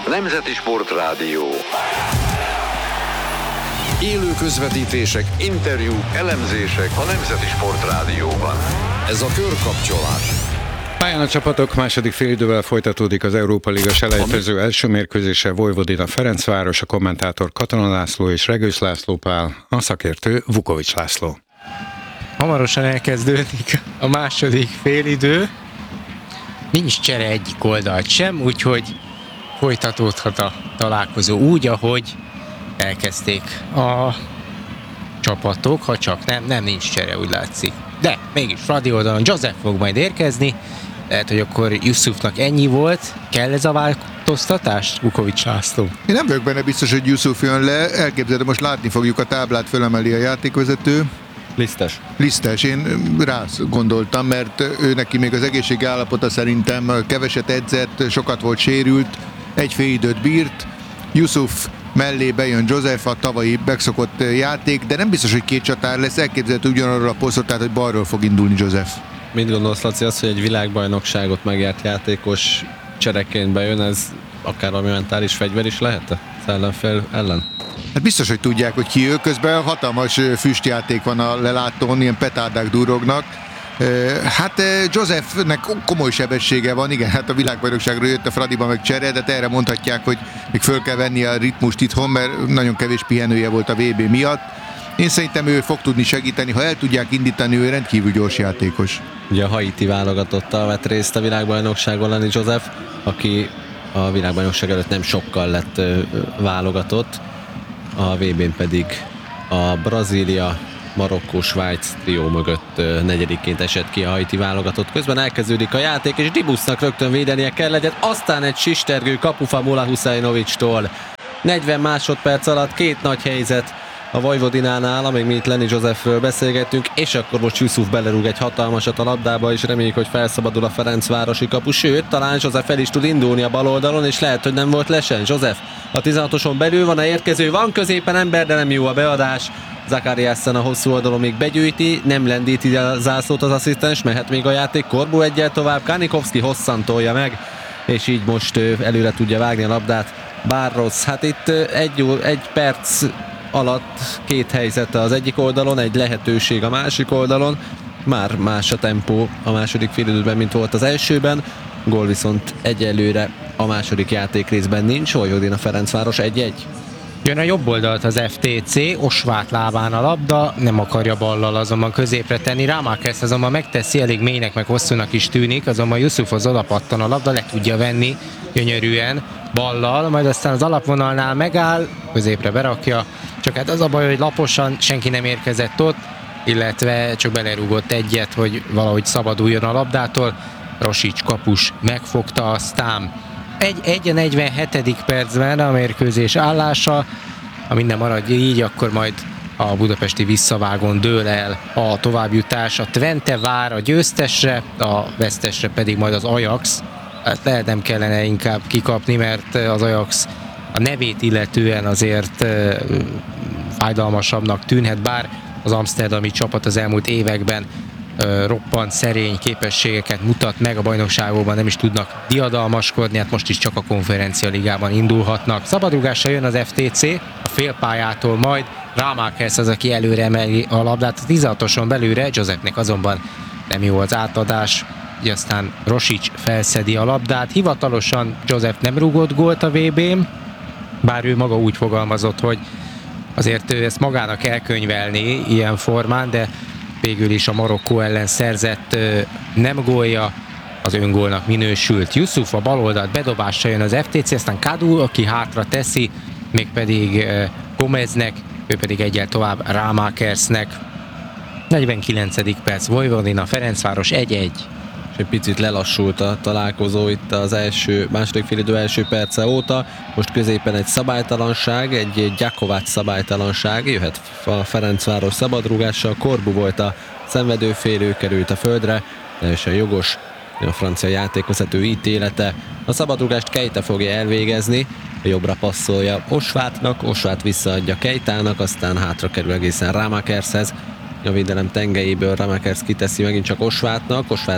Nemzeti Sportrádió. Élő közvetítések, interjúk, elemzések a Nemzeti Sportrádióban. Ez a Körkapcsolás. Pályán a csapatok, második félidővel folytatódik az Európa Liga selejtező első mérkőzése. Vojvodina Ferencváros, a kommentátor Katona László és Regős László Pál, a szakértő Vukovics László. Hamarosan elkezdődik a második félidő. Nincs csere egyik oldalt sem, úgyhogy folytatódhat a találkozó úgy, ahogy elkezdték a csapatok, ha csak nem nincs csere, úgy látszik. De mégis Fradi oldalon Joseph fog majd érkezni, lehet, hogy akkor Yusufnak ennyi volt. Kell ez a változtatás, Vukovics László? Én nem vagyok benne biztos, hogy Yusuf jön le, elképzelem, most látni fogjuk a táblát, fölemeli a játékvezető. Lisztes, én rá gondoltam, mert ő neki még az egészségi állapota szerintem keveset edzett, sokat volt sérült, egy fél időt bírt. Yusuf mellé bejön Joseph, a tavalyi megszokott játék, de nem biztos, hogy két csatár lesz, elképzelhető ugyanarról a posztot, tehát hogy balról fog indulni Joseph. Mit gondolsz, Laci, az, hogy egy világbajnokságot megjárt játékos csereként bejön, ez akár a mentális fegyver is lehet az ellenfél ellen? Hát biztos, hogy tudják, hogy ki ő, közben hatalmas füstjáték van a lelátón, ilyen petárdák durognak. Hát Josephnek komoly sebessége van, igen, hát a világbajnokságról jött a Fradiba meg csere, de erre mondhatják, hogy még föl kell venni a ritmust itthon, mert nagyon kevés pihenője volt a VB miatt. Én szerintem ő fog tudni segíteni, ha el tudják indítani, ő rendkívül gyors játékos. Ugye a haiti válogatottal vett részt a világbajnokságon lenni Joseph, aki a világbajnokság előtt nem sokkal lett válogatott, a VB-n pedig a Brazília, Marokkó, Svájc trió mögött negyedikként esett ki a haiti válogatott. Közben elkezdődik a játék, és Dibusznak rögtön védenie kell egyet, aztán egy sistergő kapufa Mula Huszajnovics-tól. 40 másodperc alatt két nagy helyzet a Vojvodinánál, amíg mi itt Lenny Josephről beszélgettünk, és akkor most Yusuf belerúg egy hatalmasat a labdába, és reméljük, hogy felszabadul a Ferencvárosi kapu, sőt, talán Joseph fel is tud indulni a bal oldalon, és lehet, hogy nem volt lesen. Joseph a 16-oson belül van, a érkező van középen ember, de nem jó a beadás. Zakariassen a hosszú oldalon még begyűjti, nem lendíti a zászlót az asszisztens, mehet még a játék, Korbu egyel tovább, Kanikovszki hosszan tolja meg, és így most előre tudja vágni a labdát Barros. Hát itt egy perc alatt két helyzet az egyik oldalon, egy lehetőség a másik oldalon, már más a tempó a második félidőben, mint volt az elsőben, gól viszont egyelőre a második játékrészben nincs, Vojvodina Ferencváros 1-1. Jön a jobb oldalt az FTC, Osvát lábán a labda, nem akarja ballal azonban középre tenni, Rámákesz azonban megteszi, elég mélynek meg hosszúnak is tűnik, azonban Yusufhoz odapattan a labda, le tudja venni gyönyörűen ballal, majd aztán az alapvonalnál megáll, középre berakja, csak hát az a baj, hogy laposan senki nem érkezett ott, illetve csak belerúgott egyet, hogy valahogy szabaduljon a labdától, Rosics kapus megfogta, aztán egy a 47. percben a mérkőzés állása, ha minden maradja így, akkor majd a budapesti visszavágón dől el a továbbjutás. A Twente vár a győztesre, a vesztesre pedig majd az Ajax. Hát lehet nem kellene inkább kikapni, mert az Ajax a nevét illetően azért fájdalmasabbnak tűnhet, bár az amszterdami csapat az elmúlt években roppant szerény képességeket mutat meg, a bajnokságokban nem is tudnak diadalmaskodni, hát most is csak a Konferencia Ligában indulhatnak. Szabadrugásra jön az FTC, a félpályától majd Rámákesz az, aki előre emeli a labdát a 16-oson belőle, Josephnek azonban nem jó az átadás, így aztán Rosics felszedi a labdát. Hivatalosan Joseph nem rúgott gólt a VB-n, bár ő maga úgy fogalmazott, hogy azért ő ezt magának elkönyvelni ilyen formán, de végül is a Marokkó ellen szerzett nem gólja az öngólnak minősült. Yusuf a bal oldalt bedobásra jön az FTC, aztán Kadu, aki hátra teszi, mégpedig Gomeznek, ő pedig egyel tovább Rámákersnek. 49. perc, Vojvodina Ferencváros 1-1. És egy picit lelassult a találkozó itt az második félidő első perce óta. Most középen egy szabálytalanság, egy Gyakovács szabálytalanság, jöhet a Ferencváros szabadrúgással, Korbu volt a szenvedőfél, ő került a földre, teljesen jogos a francia játékvezető ítélete. A szabadrúgást Keita fogja elvégezni, a jobbra passzolja Osvátnak, Osvát visszaadja Keitának, aztán hátra kerül egészen Rámákershez. A védelem tengelyéből Rámákers kiteszi megint csak Osvátnak, Osvát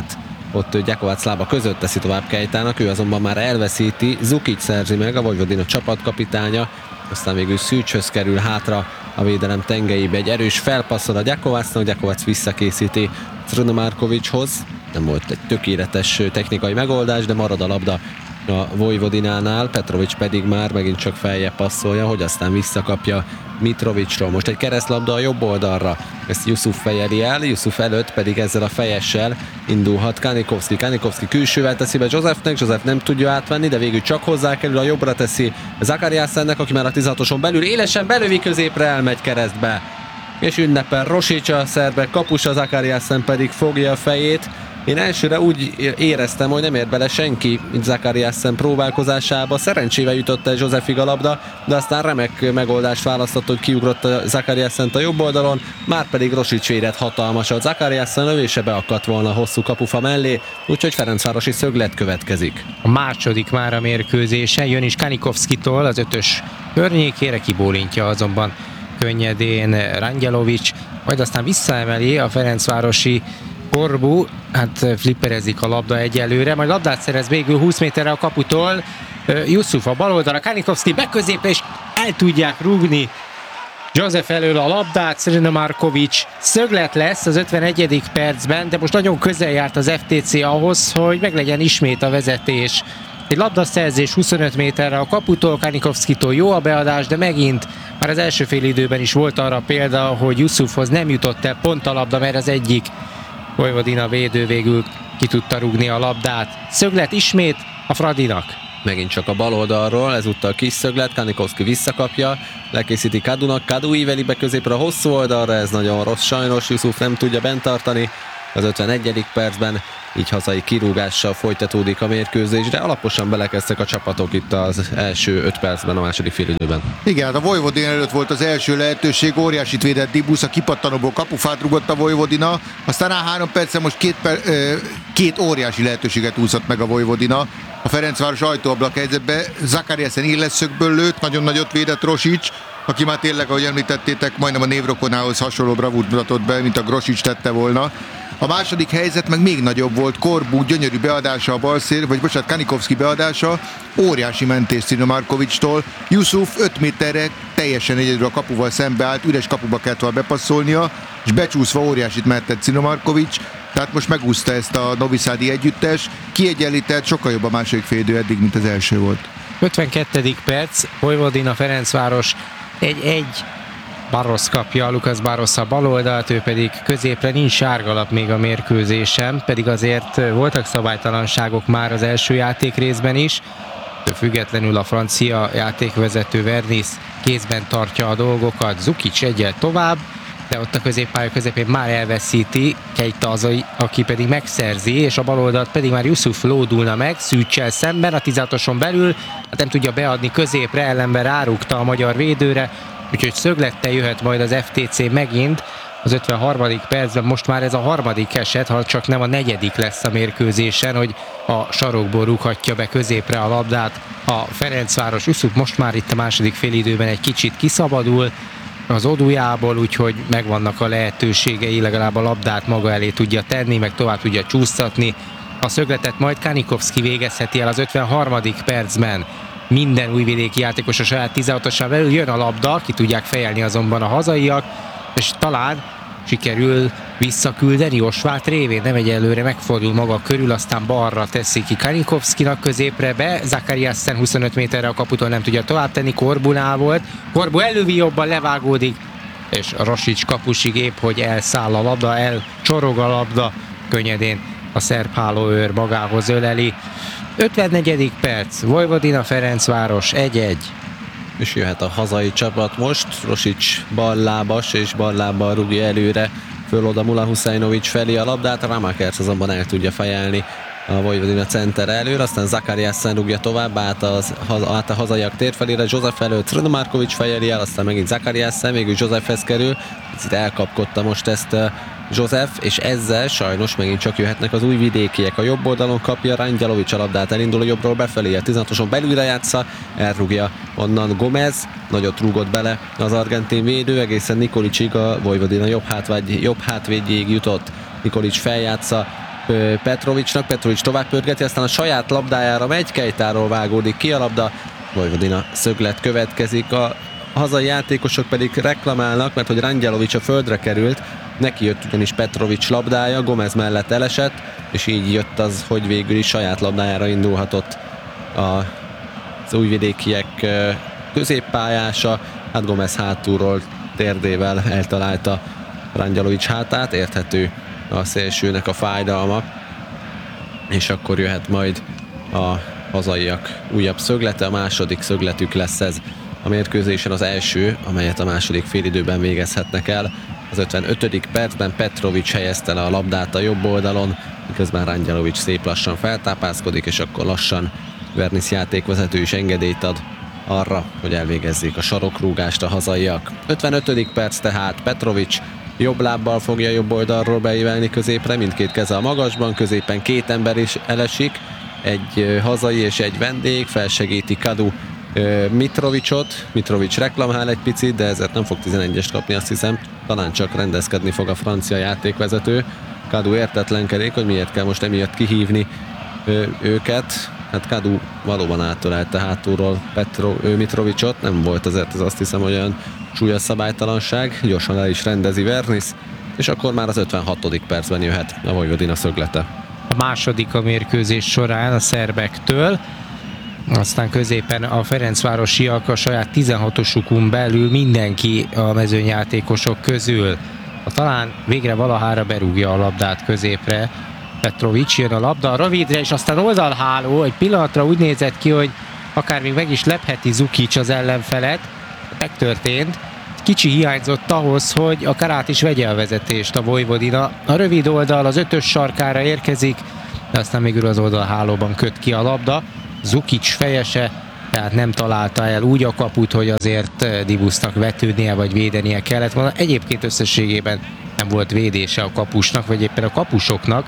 ott Gyakovac lába között teszi tovább Kejtának, ő azonban már elveszíti, Zukic szerzi meg, a Vojvodina csapatkapitánya, aztán végül Szűcshöz kerül hátra a védelem tengelyébe, egy erős felpasszol a Gyakovacnak, Gyakovac visszakészíti Crnomarkovicshoz, nem volt egy tökéletes technikai megoldás, de marad a labda a Vojvodinánál, Petrovics pedig már megint csak feljebb passzolja, hogy aztán visszakapja Mitrovicsról. Most egy keresztlabda a jobb oldalra, ezt Jusuf fejeli el, Jusuf előtt pedig ezzel a fejessel indulhat Kanikovski. Kanikovski külsővel teszi be Josefnek, Josef nem tudja átvenni, de végül csak hozzákerül, a jobbra teszi Zakariasennek, aki már a 16-oson belül élesen belövi, középre elmegy keresztbe. És ünnepel Rosic, a szerbek kapusa, Zakariasen pedig fogja a fejét. Én elsőre úgy éreztem, hogy nem ér bele senki Zakariasen próbálkozásába. Szerencsével jutott el Josefig a labda, de aztán remek megoldást választott, hogy kiugrott a Zakariasent a jobb oldalon, már pedig Rosic védett hatalmasat. Zakariasen lövése beakadt volna a hosszú kapufa mellé, úgyhogy Ferencvárosi szöglet következik. A második már a mérkőzésen, jön is Kanikovskitól az 5-ös környékére, kibólintja azonban könnyedén Rangyelovics, majd aztán visszaemeli a ferencvárosi Corbu, hát flipperezik a labda egyelőre, majd labdát szerez végül 20 méterre a kaputól, Jusuf a bal oldalra, Kanikovski beközépre, és el tudják rúgni Josef elől a labdát, Crnomarkovics szöglet lesz az 51. percben, de most nagyon közel járt az FTC ahhoz, hogy meglegyen ismét a vezetés. Egy labdaszerzés 25 méterre a kaputól, Kanikovskitól jó a beadás, de megint már az első fél időben is volt arra példa, hogy Jusufhoz nem jutott el pont a labda, mert az egyik Vojvodina védő végül ki tudta rúgni a labdát. Szöglet ismét a Fradinak. Megint csak a bal oldalról, ezúttal kis szöglet, Kanikovski visszakapja, lekészíti Kadunak, Kadu íveli be középre a hosszú oldalra, ez nagyon rossz sajnos, Jusuf nem tudja bent tartani. Az 51. percben így hazai kirúgással folytatódik a mérkőzés, de alaposan belekezdtek a csapatok itt az első 5 percben a második félidőben. Igen, a Vojvodina előtt volt az első lehetőség, óriásit védett Dibusz, a kipattanóból kapufát rúgott a Vojvodina, aztán 3 percen most két óriási lehetőséget úszott meg a Vojvodina. A Ferencváros ajtóablak helyzetbe, Zakariasen illeszögből lőtt, nagyon nagyot védett Rosic, aki már tényleg, ahogy említettétek, majdnem a névrokonához hasonló bravúrt mutatott be, mint a Grosic tette volna. A második helyzet meg még nagyobb volt, Corbu gyönyörű beadása a balszél, vagy bocsánat, Kanikovski beadása, óriási mentés Crnomarkovicstól. Jusuf 5 méterre teljesen egyedül a kapuval szembeállt, üres kapuba kellett volna bepasszolnia, és becsúszva óriásit mertett Crnomarkovic, tehát most megúszta ezt a Noviszádi együttes, kiegyenlített, sokkal jobb a második félidő eddig, mint az első volt. 52. perc, Vojvodina Ferencváros 1-1. Barros kapja, Lukasz Barros a bal oldalt, ő pedig középre, nincs sárgalap még a mérkőzésen, pedig azért voltak szabálytalanságok már az első játékrészben is. Függetlenül a francia játékvezető Vernis kézben tartja a dolgokat, Zukic egyel tovább, de ott a középpálya közepén már elveszíti Keita az, aki pedig megszerzi, és a bal oldalt pedig már Jusuf lódulna meg, Szűcssel szemben a 16-oson belül, hát nem tudja beadni középre, ellenben rárúgta a magyar védőre, úgyhogy szöglettel jöhet majd az FTC megint az 53. percben, most már ez a harmadik eset, ha csak nem a negyedik lesz a mérkőzésen, hogy a sarokból rúghatja be középre a labdát a Ferencváros. Jusuf most már itt a második félidőben egy kicsit kiszabadul az odujából, úgyhogy megvannak a lehetőségei, legalább a labdát maga elé tudja tenni, meg tovább tudja csúsztatni. A szögletet majd Kanikovski végezheti el az 53. percben. Minden újvidéki játékos a saját 16-osán belül, jön a labda, ki tudják fejelni azonban a hazaiak, és talán sikerül visszaküldeni Osváth révén, nem egyelőre megfordul maga körül, aztán balra teszi ki Kanikovskinak középre be, Zakariasen 25 méterre a kaputól nem tudja tovább tenni, Corbunál volt, Corbu elővi jobban levágódik, és Rosic kapusig épp, hogy elszáll a labda, elcsorog a labda, könnyedén a szerb hálóőr magához öleli. 54. perc, Vojvodina Ferencváros 1-1. És jöhet a hazai csapat most, Rosic ballábas és ballábbal rúgja előre, föl oda Mula Huszajnovics felé a labdát, Ramakers azonban el tudja fejelni a Vojvodina center előre, aztán Zakariasen rúgja tovább át a hazaiak tér felére, Josef előtt Crnomarkovics fejeli el, aztán megint Zakariasen, végül Josefhez kerül, picit elkapkodta most ezt Josef, és ezzel sajnos megint csak jöhetnek az újvidékiek. A jobb oldalon kapja Rangyelovics a labdát, elindul a jobbról befelé, a 16-oson belülre játsza, elrúgja onnan Gomez, nagyot rúgott bele az argentin védő, egészen Nikolicsig, a Vojvodina jobb hátvédjéig jutott. Nikolics feljátsza Petrovicsnak, Petrovics tovább pörgeti, aztán a saját labdájára megy, Kejtáról vágódik ki a labda, Vojvodina szöglet következik, a hazai játékosok pedig reklamálnak, mert hogy Randjalovics a földre került, neki jött ugyanis Petrovics labdája, Gomez mellett elesett, és így jött az, hogy végül is saját labdájára indulhatott az újvidékiek középpályása, hát Gomez hátulról térdével eltalálta Randjalovics hátát, érthető a szélsőnek a fájdalma, és akkor jöhet majd a hazaiak újabb szöglete, a második szögletük lesz ez a mérkőzésen, az első, amelyet a második félidőben végezhetnek el. Az 55. percben Petrovics helyezte le a labdát a jobb oldalon, miközben Randjalovics szép lassan feltápászkodik, és akkor lassan Vernisz játékvezető is engedélyt ad arra, hogy elvégezzék a sarokrúgást a hazaiak. 55. perc tehát Petrovics jobb lábbal fogja jobb oldalról beívelni középre, mindkét keze a magasban, középen két ember is elesik, egy hazai és egy vendég, felsegíti Kadu Mitrovicsot, Mitrovics reklamál egy picit, de ezért nem fog 11-est kapni, azt hiszem, talán csak rendezkedni fog a francia játékvezető. Kadu értetlenkedik, hogy miért kell most emiatt kihívni őket. Hát Kadu valóban átölelte hátulról Mitrovicsot, nem volt azért ez, azt hiszem, olyan súlyos szabálytalanság, gyorsan el is rendezi Vernisz, és akkor már az 56. percben jöhet a Vojvodina szöglete. A második a mérkőzés során a szerbektől, aztán középen a ferencvárosiak a saját 16-osukon belül mindenki a mezőnyjátékosok közül. Talán végre valahára berúgja a labdát középre. Petrovics, jön a labda a rövidre, és aztán oldalháló, egy pillanatra úgy nézett ki, hogy akár még meg is lepheti Zukic az ellenfelet. Megtörtént. Kicsi hiányzott ahhoz, hogy akár át is vegye a vezetést a Vojvodina. A rövid oldal az 5-ös sarkára érkezik, de aztán még az oldalhálóban köt ki a labda. Zukic fejese, tehát nem találta el úgy a kaput, hogy azért Dibusznak vetődnie vagy védenie kellett volna. Egyébként összességében nem volt védése a kapusnak, vagy éppen a kapusoknak.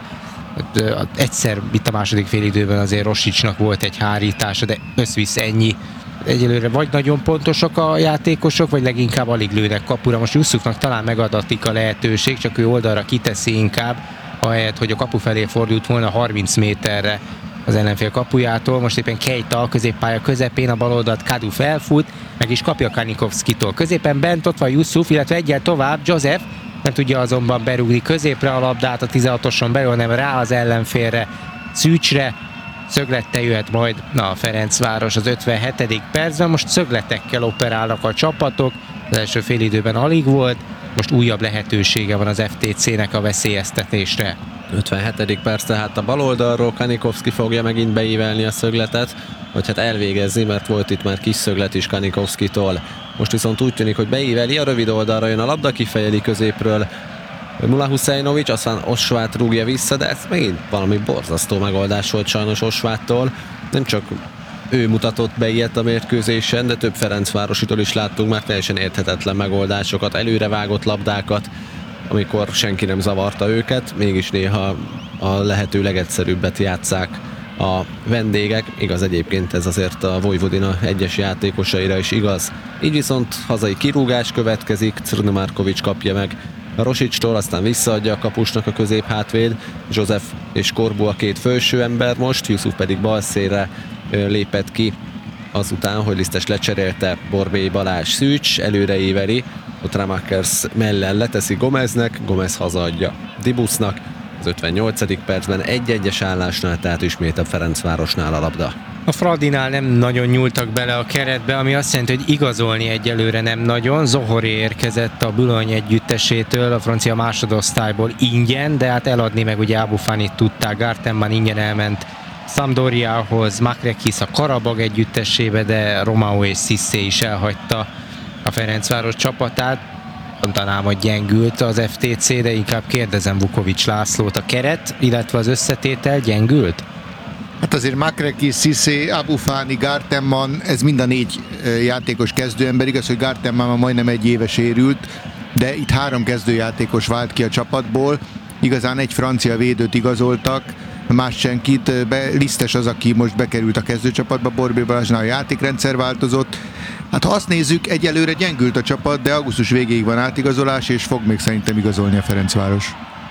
Egyszer itt a második félidőben azért Rosicsnak volt egy hárítása, de összvisz ennyi. Egyelőre vagy nagyon pontosak a játékosok, vagy leginkább alig lőnek kapura. Most Jusszuknak talán megadatik a lehetőség, csak ő oldalra kiteszi inkább, ahelyett, hogy a kapu felé fordult volna 30 méterre az ellenfél kapujától. Most éppen Kejta a középpálya közepén, a bal oldalt Kadu felfut, meg is kapja Kanikovszkitól. Középen bent ott van Jusszuf, illetve egyel tovább Joseph, nem tudja azonban berúgni középre a labdát a 16-oson belül, hanem rá az ellenfélre, Szűcsre. Szöglettel jöhet majd a Ferencváros az 57. percben. Most szögletekkel operálnak a csapatok, az első félidőben alig volt, most újabb lehetősége van az FTC-nek a veszélyeztetésre. 57. perc, tehát a bal oldalról Kanikovszki fogja megint beívelni a szögletet, vagy hát elvégezni, mert volt itt már kis szöglet is Kanikovszkitól. Most viszont úgy tűnik, hogy beíveli, a rövid oldalra jön a labda, kifejeli középről Mula Huseinovic, aztán Osvát rúgja vissza, de ez megint valami borzasztó megoldás volt sajnos Osváttól. Nem csak ő mutatott be ilyet a mérkőzésen, de több ferencvárositól is láttunk már teljesen érthetetlen megoldásokat, előrevágott labdákat, amikor senki nem zavarta őket, mégis néha a lehető legegyszerűbbet játsszák a vendégek. Igaz egyébként ez azért a Vojvodina egyes játékosaira is igaz. Így viszont hazai kirúgás következik, Crnomarkovic kapja meg Rosicstól, aztán visszaadja a kapusnak a középhátvéd, Joseph és Korbu a két felső ember most, Jusuf pedig balszélre lépett ki azután, hogy Lisztes lecserélte Borbély Balázs Szűcs, előreíveli, ott Ramakers mellel leteszi Gomeznek, Gomez hazaadja Dibusznak, az 58. percben 1-1-es állásnál, tehát ismét a Ferencvárosnál a labda. A Fradinál nem nagyon nyúltak bele a keretbe, ami azt jelenti, hogy igazolni egyelőre nem nagyon. Zohori érkezett a Boulogne együttesétől, a francia másodosztályból ingyen, de hát eladni meg ugye Abu Fanit tudták, Gartenman ingyen elment Sampdoriahoz, Makrekis a Karabag együttesébe, de Romao és Cissé is elhagyta a Ferencváros csapatát. Mondanám, hogy gyengült az FTC, de inkább kérdezem Vukovics Lászlót, a keret, illetve az összetétel gyengült? Hát azért Makrekis, Cissé, Abu Fani, Gartenman, ez mind a 4 játékos kezdőember. Igaz, hogy Gartenman már majdnem 1 éve sérült, de itt 3 kezdőjátékos vált ki a csapatból. Igazán egy francia védőt igazoltak, más senkit. Lisztes az, aki most bekerült a kezdőcsapatba, Borbély Balázsnál a játékrendszer változott. Hát ha azt nézzük, egyelőre gyengült a csapat, de augusztus végéig van átigazolás, és fog még szerintem igazolni a Ferencváros.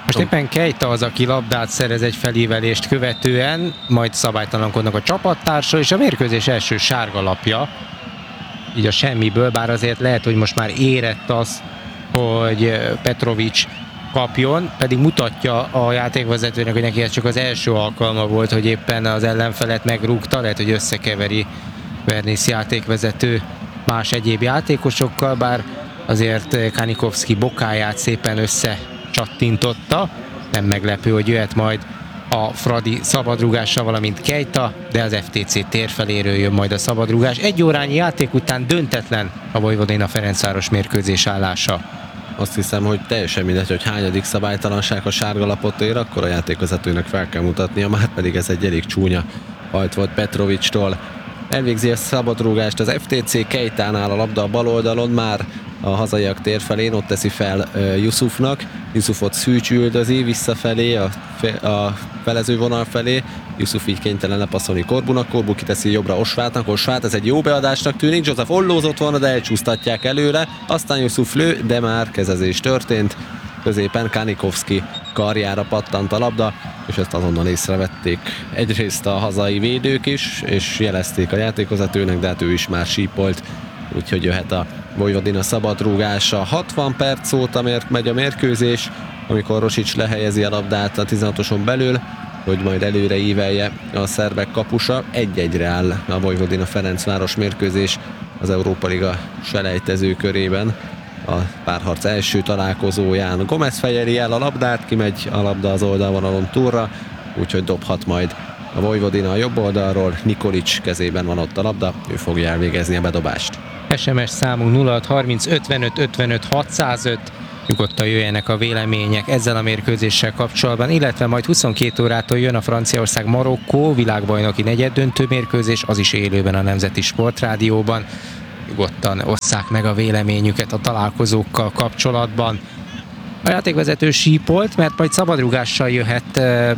Most éppen Keita az, aki labdát szerez egy felívelést követően, majd szabálytalankodnak a csapattársa, és a mérkőzés első sárgalapja, így a semmiből, bár azért lehet, hogy most már érett az, hogy Petrovics kapjon, pedig mutatja a játékvezetőnek, hogy neki ez csak az első alkalma volt, hogy éppen az ellenfelet megrúgta, lehet, hogy összekeveri Vernisz játékvezető más egyéb játékosokkal, bár azért Kanikovszki bokáját szépen összecsattintotta. Nem meglepő, hogy jöhet majd a Fradi szabadrúgással, valamint Keita, de az FTC térfeléről jön majd a szabadrúgás. Egy órányi játék után döntetlen a Vojvodina Ferencváros mérkőzés állása. Azt hiszem, hogy teljesen mindegy, hogy hányadik szabálytalanság a sárgalapot ér, akkor a játékvezetőnek fel kell mutatnia, már pedig ez egy elég csúnya hajt volt Petrovicstól. Elvégzi a szabadrúgást az FTC, Keitánál a labda a bal oldalon, már a hazaiak térfelén, ott teszi fel Yusufnak. Yusufot Szűcs üldözi visszafelé, a felező vonal felé. Yusuf így kénytelen lepasszolni Korbunak, Korbu kiteszi jobbra Osvátnak, Osvát, ez egy jó beadásnak tűnik, Joseph ollózott volna, de elcsúsztatják előre, aztán Yusuf lő, de már kezezés történt. Középen Kanikovszki karjára pattant a labda, és ezt azonnal észrevették egyrészt a hazai védők is, és jelezték a játékvezetőnek, de hát ő is már sípolt, úgyhogy jöhet a Vojvodina szabadrúgása. 60 perc óta megy a mérkőzés, amikor Rosics lehelyezi a labdát a 16-oson belül, hogy majd előre ívelje a szerbek kapusa. 1-1-re áll a Vojvodina Ferencváros mérkőzés az Európa Liga selejtező körében. A párharc első találkozóján Gomez fejeli el a labdát, kimegy a labda az oldalvonalon túlra, úgyhogy dobhat majd a Vojvodina a jobb oldalról. Nikolic kezében van ott a labda, ő fogja elvégezni a bedobást. SMS számunk 0630 55 55 605. Nyugodtan jöjjenek a vélemények ezzel a mérkőzéssel kapcsolatban, illetve majd 22 órától jön a Franciaország-Marokkó világbajnoki negyeddöntő mérkőzés, az is élőben a Nemzeti Sportrádióban. Nyugodtan osszák meg a véleményüket a találkozókkal kapcsolatban. A játékvezető sípolt, mert majd szabadrúgással jöhet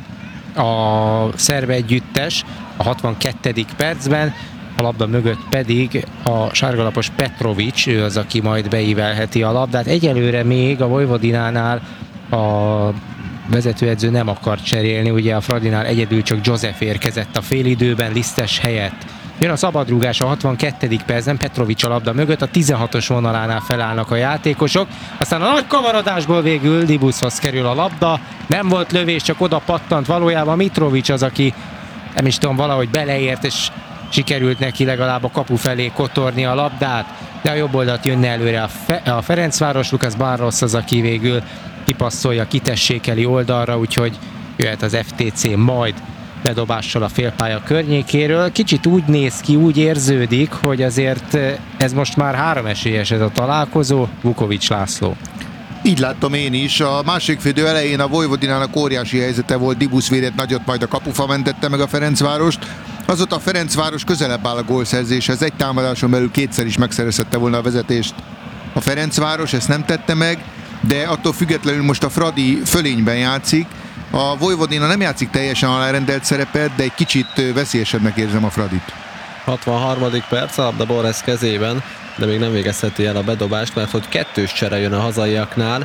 a szerb együttes a 62. percben, a labda mögött pedig a sárgalapos Petrovics, ő az, aki majd beívelheti a labdát. Egyelőre még a Vojvodinánál a vezetőedző nem akar cserélni, ugye a Fradinál egyedül csak Joseph érkezett a félidőben Lisztes helyett. Jön a szabadrúgás a 62. percben, Petrovics a labda mögött, a 16-os vonalánál felállnak a játékosok, aztán a nagy kavarodásból végül Dibuszhoz kerül a labda, nem volt lövés, csak oda pattant, valójában Mitrovic az, aki nem is tudom, valahogy beleért, és sikerült neki legalább a kapu felé kotorni a labdát, de a jobb oldalt jönne előre a Ferencváros, Lucas Barros az, aki végül kipasszolja, kitessékeli oldalra, úgyhogy jöhet az FTC majd bedobással a félpálya környékéről. Kicsit úgy néz ki, úgy érződik, hogy azért ez most már 3 esélyes ez a találkozó. Vukovics László. Így láttam én is. A második félidő elején a Vojvodinának óriási helyzete volt, Dibusz védett nagyot, majd a kapufa mentette meg a Ferencvárost. Azóta a Ferencváros közelebb áll a gólszerzéshez, egy támadáson belül 2-szer is megszerezhette volna a vezetést. A Ferencváros ezt nem tette meg, de attól függetlenül most a Fradi fölényben játszik. A Vojvodina nem játszik teljesen alárendelt szerepet, de egy kicsit veszélyesebbnek érzem a Fradit. 63. perc, a labda Borres kezében, de még nem végezheti el a bedobást, mert hogy 2-s csere jön a hazaiaknál,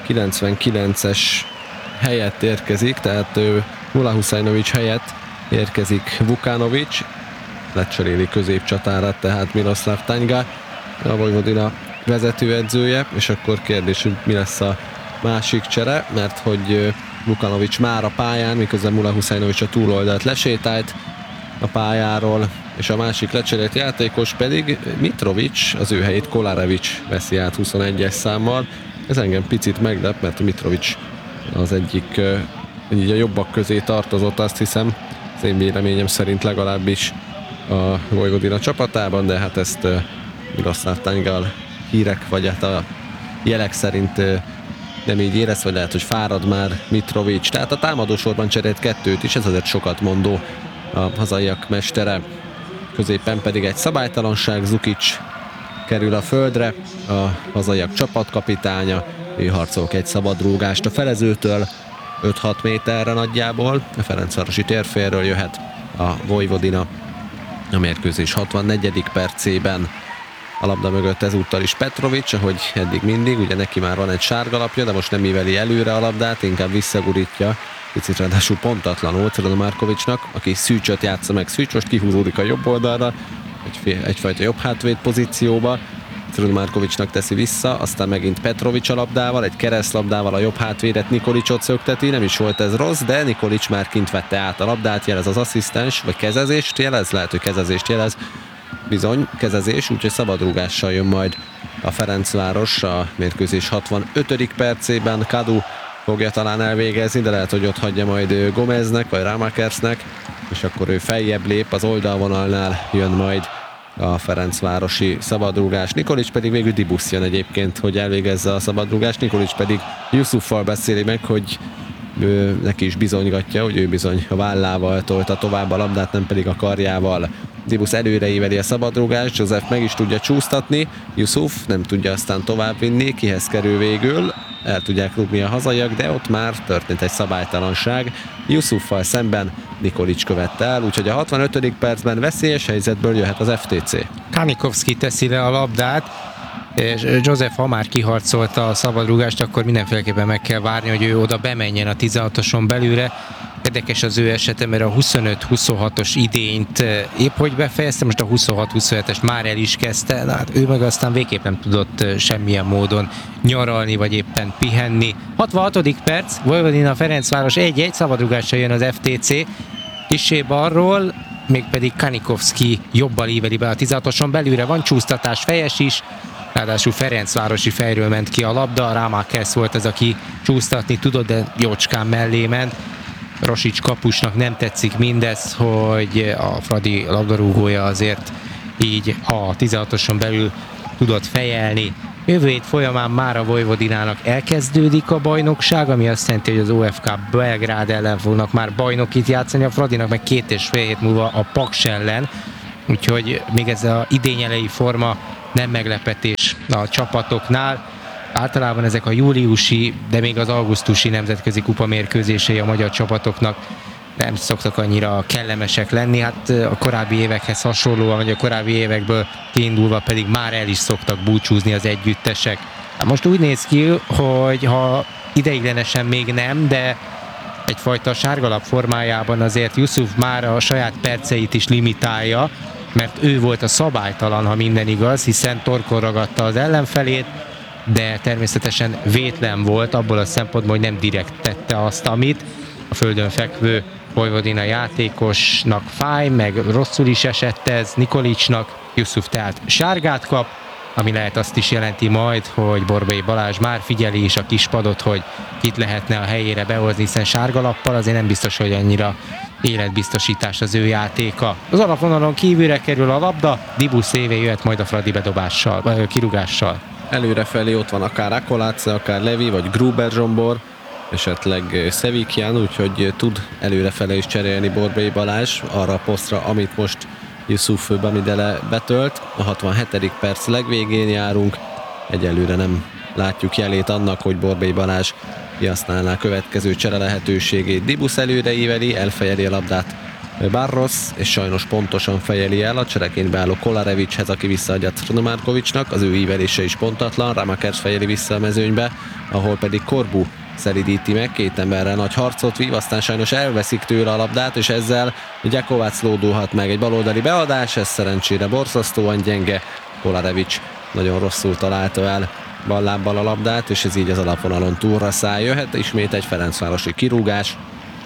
99-es helyett érkezik, tehát Mula Huszajnovics helyett érkezik Vukanovics, lecseréli középcsatárát, tehát Miroslav Tanyga, a Vojvodina vezetőedzője, és akkor kérdés, hogy mi lesz a másik csere, mert hogy Vukanovics már a pályán, miközben Mula Huszajnovics a túloldalt lesétált a pályáról, és a másik lecserélt játékos pedig Mitrovic, az ő helyét Kolarevics veszi át 21-es számmal. Ez engem picit meglep, mert Mitrovic az egyik így a jobbak közé tartozott, azt hiszem, az én véleményem szerint legalábbis a Vojvodina csapatában, de hát ezt Miroslav Tanyga hírek, vagy hát a jelek szerint nem így érez, vagy lehet, hogy fárad már Mitrovic. Tehát a támadósorban cserélt 2-t is, ez azért sokat mondó a hazaiak mestere. Középen pedig egy szabálytalanság, Zukic kerül a földre, a hazaiak csapatkapitánya, ő harcol egy szabadrúgást a felezőtől, 5-6 méterre nagyjából, a Ferencvárosi térfélről jöhet a Vojvodina a mérkőzés 64. percében. A labda mögött ezúttal is Petrovic, ahogy eddig mindig, ugye neki már van egy sárgalapja, de most nem íveli előre a labdát, inkább visszagurítja, picit ráadásul pontatlanul Cyril Markovicsnak, aki Szűcsöt játsza meg. Szűcs most kihúzódik a jobb oldalra, egyfajta jobb hátvéd pozícióba. Cyril Markovicsnak teszi vissza, aztán megint Petrovic a labdával, egy keresztlabdával a jobb hátvédet Nikolicsot szökteti, nem is volt ez rossz, de Nikolics már kint vette át a labdát, jelez az asszisztens, vagy kezezést jelez, lehet, hogy kezezést jelez, bizony, kezezés, úgyhogy szabadrúgással jön majd a Ferencváros a mérkőzés 65. percében. Kadu fogja talán elvégezni, de lehet, hogy ott hagyja majd Gomeznek, vagy Ramakersnek, és akkor ő feljebb lép, az oldalvonalnál jön majd a ferencvárosi szabadrúgás. Nikolics pedig végül Dibusz jön egyébként, hogy elvégezze a szabadrúgást. Nikolics pedig Yusuffal beszéli meg, hogy neki is bizonygatja, hogy ő bizony a vállával tolta tovább a labdát, nem pedig a karjával. Dibusz előre íveli a szabadrúgást, Joseph meg is tudja csúsztatni, Yusuf nem tudja aztán továbbvinni, kihez kerül végül, el tudják rúgni a hazaiak, de ott már történt egy szabálytalanság. Yusuffal szemben Nikolics követte el, úgyhogy a 65. percben veszélyes helyzetből jöhet az FTC. Kanikovszki teszi le a labdát, és Joseph, ha már kiharcolta a szabadrúgást, akkor mindenféleképpen meg kell várni, hogy ő oda bemenjen a 16-oson belülre. Érdekes az ő esete, mert a 25-26-os idényt épp hogy befejezte, most a 26-27-est már el is kezdte, hát ő meg aztán végképp nem tudott semmilyen módon nyaralni, vagy éppen pihenni. 66. perc, Vojvodina Ferencváros 1-1, szabadrúgással jön az FTC, kissé balról, mégpedig Kanikovszki jobbal íveli be a 16-oson belülre, van csúsztatás, fejes is, ráadásul Ferencvárosi fejről ment ki a labda, Rámákers volt ez, aki csúsztatni tudott, de jócskán mellé ment. Rosics kapusnak nem tetszik mindez, hogy a Fradi labdarúgója azért így a 16-oson belül tudott fejelni. Jövő hét folyamán már a Vojvodinának elkezdődik a bajnokság, ami azt jelenti, hogy az OFK Belgrád ellen fognak már bajnokit játszani, a Fradinak meg 2,5 hét múlva a Paks ellen, úgyhogy még ez az idényelei forma nem meglepetés a csapatoknál. Általában ezek a júliusi, de még az augusztusi nemzetközi kupamérkőzései a magyar csapatoknak nem szoktak annyira kellemesek lenni, hát a korábbi évekhez hasonlóan, vagy a korábbi évekből kiindulva pedig már el is szoktak búcsúzni az együttesek. Most úgy néz ki, hogy ha ideiglenesen még nem, de egyfajta sárgalap formájában azért Yusuf már a saját perceit is limitálja, mert ő volt a szabálytalan, ha minden igaz, hiszen torkon ragadta az ellenfelét, de természetesen vétlen volt abból a szempontból, hogy nem direkt tette azt, amit a földön fekvő Vojvodina játékosnak fáj, meg rosszul is esett ez Nikolicsnak. Yusuf tehát sárgát kap, ami lehet azt is jelenti majd, hogy Borbély Balázs már figyeli is a kispadot, hogy kit lehetne a helyére behozni, hiszen sárgalappal azért nem biztos, hogy annyira életbiztosítás az ő játéka. Az alapvonalon kívülre kerül a labda, Dibusz évé jöhet majd a Fradi bedobással, vagy kirúgással. Előrefelé ott van akár Akoláce, akár Levi, vagy Gruber Zsombor, esetleg Szevikján, úgyhogy tud előrefele is cserélni Borbély Balázs arra a posztra, amit most Yusuf Bamidele betölt. A 67. perc legvégén járunk, egyelőre nem látjuk jelét annak, hogy Borbély Balázs kihasználná a következő csere lehetőségét. Dibusz előre íveli, elfejeli a labdát Barros, és sajnos pontosan fejeli el a csereként beálló Kolarevichez, aki visszaadja Cyril Markovicsnak, az ő ívelése is pontatlan, Ramakers fejeli vissza a mezőnybe, ahol pedig Corbu szelidíti meg, két emberrel nagy harcot vív, aztán sajnos elveszik tőle a labdát, és ezzel Gyakovács lódulhat meg egy baloldali beadás, ez szerencsére borzasztóan gyenge, Kolarevics nagyon rosszul találta el ballábbal a labdát, és ez így az alapvonalon túlra száll. Jöhet ismét egy ferencvárosi kirúgás,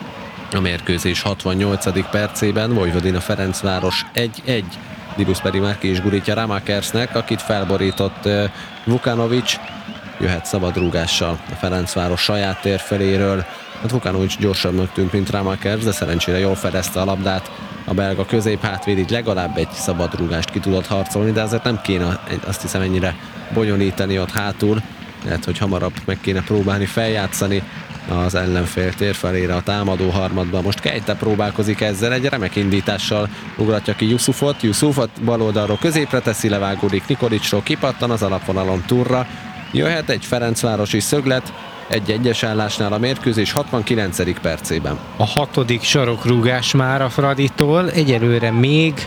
a mérkőzés 68. percében, Vojvodina Ferencváros 1-1, Dibusz pedig már ki is gurítja Ramakersnek, akit felborított Vukanovics, jöhet szabadrúgással a Ferencváros saját tér feléről. Hát Vukanovics gyorsabbnak tűnt, mint Ramakers, de szerencsére jól fedezte a labdát a belga középhátvéd, így legalább egy szabadrúgást ki tudott harcolni, de azért nem kéne, azt hiszem, ennyire bonyolítani ott hátul. Lehet, hogy hamarabb meg kéne próbálni feljátszani az ellenfél térfelére a támadó harmadban. Most Kejte próbálkozik ezzel, egy remek indítással ugratja ki Yusufot. Yusufot bal oldalról középre teszi, levágódik Nikolicsról, kipattan az alapvonalon túlra. Jöhet egy ferencvárosi szöglet, egy-egyes állásnál a mérkőzés 69. percében. A 6. sarokrúgás már a Fraditól, egyelőre még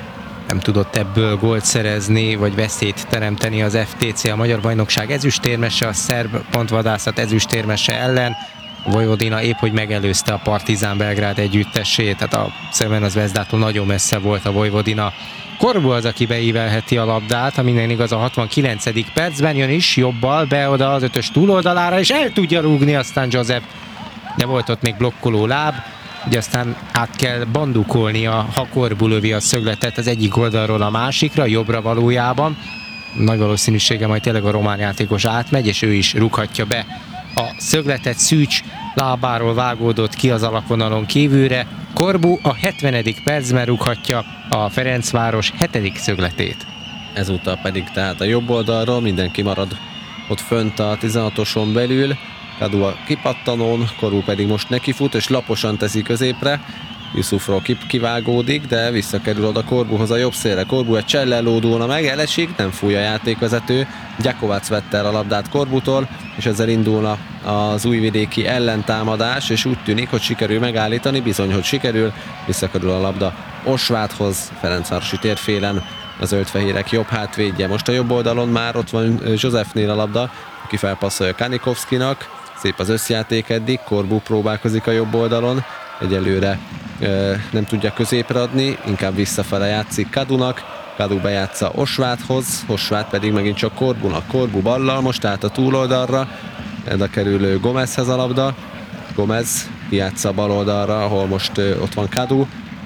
nem tudott ebből gólt szerezni, vagy veszélyt teremteni az FTC, a Magyar Bajnokság ezüstérmese, a szerb pontvadászat ezüstérmese ellen. A Vojvodina épp hogy megelőzte a Partizán Belgrád együttesét, tehát a szemben az Zvezdától nagyon messze volt a Vojvodina. Korbu az, aki beívelheti a labdát, ha minden igaz, a 69. percben jön is jobbal be oda az 5-ös túloldalára, és el tudja rúgni aztán Joseph, de volt ott még blokkoló láb, ugye aztán át kell bandukolnia, ha Korbu lövi a szögletet az egyik oldalról a másikra, jobbra valójában. Nagy valószínűséggel majd tényleg a román játékos átmegy, és ő is rúghatja be a szögletet. Szűcs lábáról vágódott ki az alapvonalon kívülre. Korbu a 70. percben rúghatja a Ferencváros 7. szögletét. Ezúttal pedig tehát a jobb oldalról mindenki marad ott fönt a 16-oson belül. Kadu a kipattanón, Korbu pedig most nekifut, és laposan teszi középre. Yusufról kivágódik, de visszakerül oda Korbuhoz a jobb szélre. Korbu egy csellel lódulna meg, elesik, nem fúj a játékvezető. Gyakovac vette el a labdát Korbutól, és ezzel indulna az újvidéki ellentámadás, és úgy tűnik, hogy sikerül megállítani, bizony, hogy sikerül. Visszakerül a labda Osváthoz, Ferencvárosi térfélen a zöldfehérek jobb hátvédje. Most a jobb oldalon már ott van Josephnél a labda, aki felpasszolja Kanikovszkinak. Szép az összjáték eddig, Korbu próbálkozik a jobb oldalon, egyelőre nem tudja középre adni, inkább visszafele játszik Kadunak, Kadu bejátsza Osváthoz, Osvát pedig megint csak Korbunak, Korbu ballal, most át a túloldalra, oda kerül Gomezhez a labda, Gomez kijátsza a bal oldalra, ahol most ott van Kadu,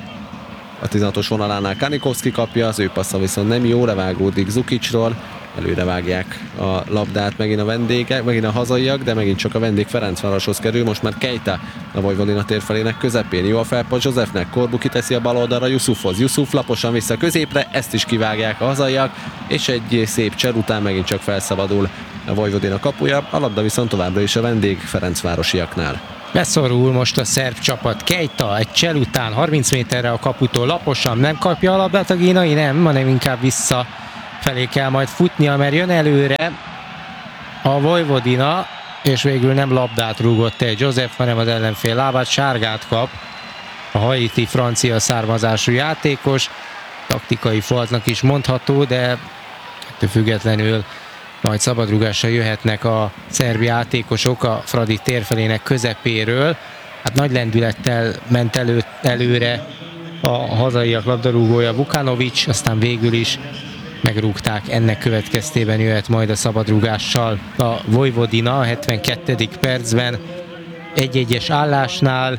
a 16-os vonalánál Kanikovszki kapja, az ő passza viszont nem jó, levágódik Zukicsról, előre vágják a labdát megint a vendégek, megint a hazaiak, de megint csak a vendég Ferencvároshoz kerül, most már Keita a Vojvodina térfelének közepén, jó a felpad Josephnek, Korbu kiteszi a bal oldalra Yusufhoz, Yusuf laposan vissza középre, ezt is kivágják a hazaiak, és egy szép cser után megint csak felszabadul a Vojvodina kapuja, a labda viszont továbbra is a vendég Ferencvárosiaknál. Beszorul most a szerb csapat. Keita egy csel után 30 méterre a kaputól laposan nem kapja a labdát a gínai, nem, hanem inkább vissza felé kell majd futnia, mert jön előre a Vojvodina, és végül nem labdát rúgott egy Joseph, hanem az ellenfél lábát, sárgát kap a haiti francia származású játékos. Taktikai faltnak is mondható, de ettől függetlenül majd szabadrúgással jöhetnek a szerb játékosok a Fradi térfelének közepéről. Hát nagy lendülettel ment előre a hazaiak labdarúgója Vukanović, aztán végül is megrúgták, ennek következtében jöhet majd a szabadrúgással a Vojvodina a 72. percben. 1-1-es állásnál,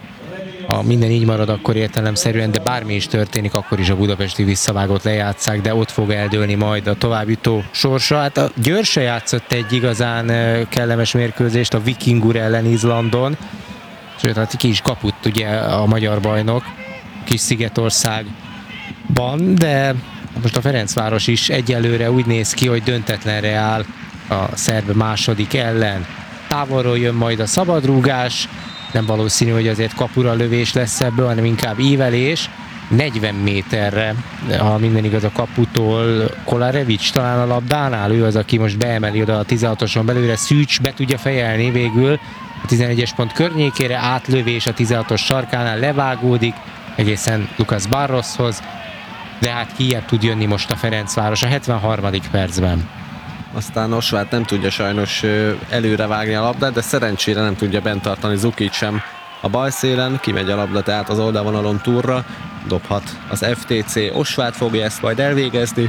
ha minden így marad, akkor értelemszerűen, de bármi is történik, akkor is a budapesti visszavágót lejátsszák, de ott fog eldőlni majd a továbbjutó sorsa. Hát a Győr se játszott egy igazán kellemes mérkőzést a Vikingur ellen Izlandon, sőt, hát ki is kapott ugye a magyar bajnok kis Szigetországban, de most a Ferencváros is egyelőre úgy néz ki, hogy döntetlenre áll a szerb második ellen. Távolról jön majd a szabadrúgás, nem valószínű, hogy azért kapura lövés lesz ebből, hanem inkább ívelés. 40 méterre, ha minden igaz, a kaputól Kolarevics talán a labdánál, ő az, aki most beemeli oda a 16-oson belőle, Szűcs be tudja fejelni végül a 11-es pont környékére, átlövés a 16-os sarkánál, levágódik egészen Lucas Barroshoz, de hát kijebb tud jönni most a Ferencváros a 73. percben. Aztán Osvát nem tudja sajnos előre vágni a labdát, de szerencsére nem tudja bent tartani Zukic sem a bal szélen, kimegy a labda tehát az oldalvonalon túlra, dobhat az FTC, Osvát fogja ezt majd elvégezni,